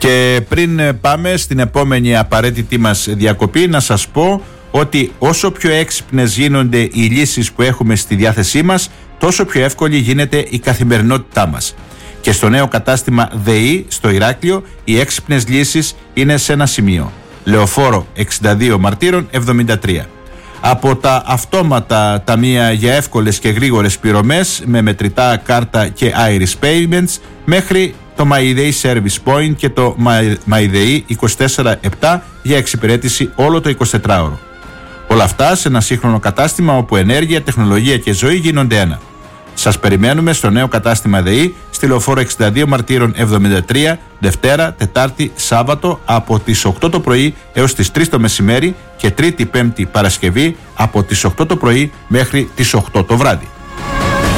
Και πριν πάμε στην επόμενη απαραίτητη μας διακοπή, να σας πω ότι όσο πιο έξυπνες γίνονται οι λύσεις που έχουμε στη διάθεσή μας, τόσο πιο εύκολη γίνεται η καθημερινότητά μας. Και στο νέο κατάστημα ΔΕΗ στο Ηράκλειο, οι έξυπνες λύσεις είναι σε ένα σημείο. Λεωφόρο 62 Μαρτύρων 73. Από τα αυτόματα ταμεία για εύκολες και γρήγορες πληρωμές με μετρητά κάρτα και Iris Payments, μέχρι το MyDay Service Point και το MyDay 24/7 για εξυπηρέτηση όλο το 24ωρο. Όλα αυτά σε ένα σύγχρονο κατάστημα όπου ενέργεια, τεχνολογία και ζωή γίνονται ένα. Σας περιμένουμε στο νέο κατάστημα ΔΕΗ στη Λεωφόρο 62 Μαρτύρων 73, Δευτέρα, Τετάρτη, Σάββατο από τις 8 το πρωί έως τις 3 το μεσημέρι και Τρίτη, Πέμπτη, Παρασκευή από τις 8 το πρωί μέχρι τις 8 το βράδυ.